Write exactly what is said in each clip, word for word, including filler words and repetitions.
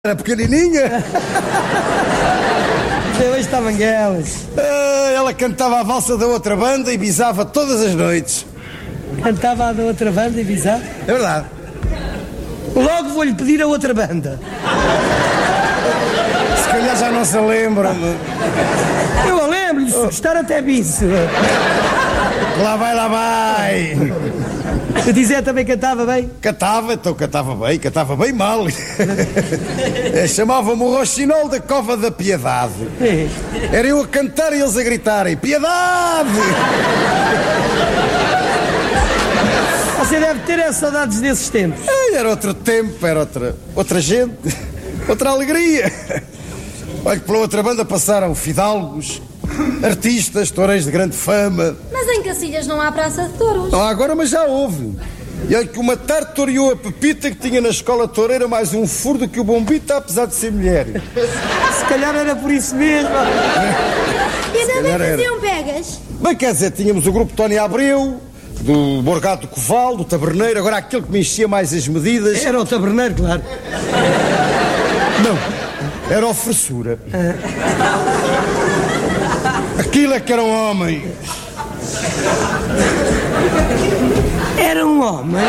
Era pequenininha. Hoje estavam elas. Ah, ela cantava a valsa da outra banda e bisava todas as noites. Cantava a da outra banda e bisava? É verdade. Logo vou-lhe pedir a outra banda. Se calhar já não se lembra. Eu lembro-lhe, se gostar até biso. Lá vai, lá vai. Se dizer também cantava bem? Cantava, então cantava bem, cantava bem mal. Chamavam-me o Rochinol da Cova da Piedade. Era eu a cantar e eles a gritarem: Piedade! Você deve ter as saudades desses tempos. Era outro tempo, era outra, outra gente, outra alegria. Olha que pela outra banda passaram fidalgos, artistas, toureiros de grande fama. Mas em Cacilhas não há praça de touros. Não há agora, mas já houve. E olha que uma tarde toreou a Pepita, que tinha na escola toureira mais um furo do que o Bombita, apesar de ser mulher. Se calhar era por isso mesmo. E também faziam pegas. Bem, quer dizer, tínhamos o grupo Tony Abreu, do Borgado do Coval, do Taberneiro. Agora aquele que me enchia mais as medidas era o Taberneiro, claro. Não, era o Fressura. Aquilo é que era um homem. Era um homem?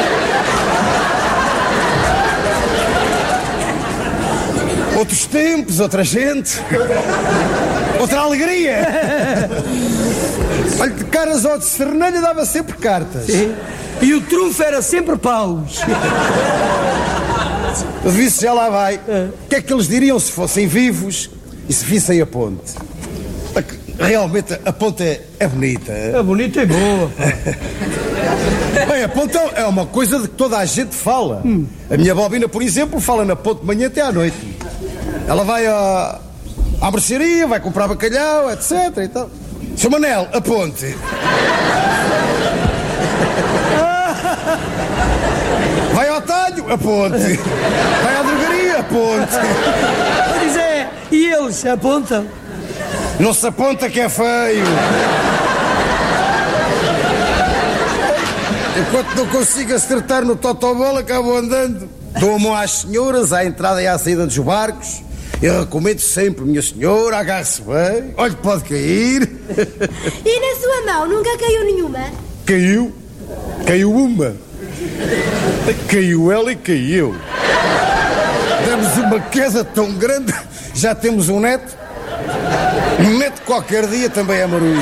Outros tempos, outra gente, outra alegria. Olha, de caras ou de Cernelha dava sempre cartas. Sim. E o trunfo era sempre paus. Eu disse, já lá vai. O que é que eles diriam se fossem vivos e se vissem a ponte? Realmente a ponte é, é bonita. É bonita e boa. Bem, a ponte é uma coisa de que toda a gente fala. Hum. A minha bobina, por exemplo, fala na ponte de manhã até à noite. Ela vai à, à mercearia, vai comprar bacalhau, etcétera. E tal. Seu Manel, a ponte. Vai ao talho, a ponte. Vai à drogaria, a ponte. Vou dizer, e eles apontam? Não se aponta que é feio. Enquanto não consigo acertar no totobola, acabo andando. Dou a mão às senhoras, à entrada e à saída dos barcos. Eu recomendo sempre, minha senhora, agarre-se bem. Olha, pode cair. E na sua mão nunca caiu nenhuma? Caiu? Caiu uma. Caiu ela e caiu. Demos uma queda tão grande, já temos um neto. Um neto qualquer dia também é marujo.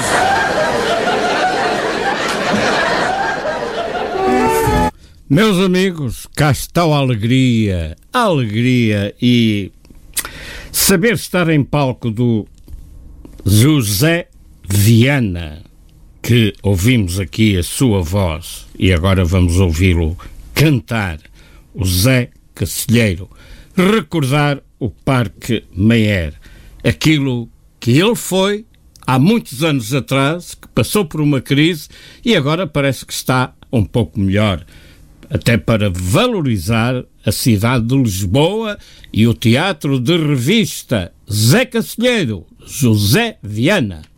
Meus amigos, cá está a alegria, a alegria e saber estar em palco do José Viana, que ouvimos aqui a sua voz e agora vamos ouvi-lo cantar, o Zé Cacilheiro, recordar o Parque Mayer, aquilo que ele foi há muitos anos atrás, que passou por uma crise e agora parece que está um pouco melhor, até para valorizar a cidade de Lisboa e o teatro de revista Zé Cacilheiro, José Viana.